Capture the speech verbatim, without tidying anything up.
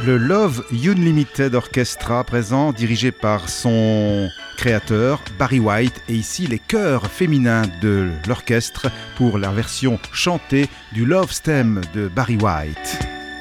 le Love Unlimited Orchestra présent, dirigé par son créateur Barry White, et ici les chœurs féminins de l'orchestre pour la version chantée du Love Stem de Barry White.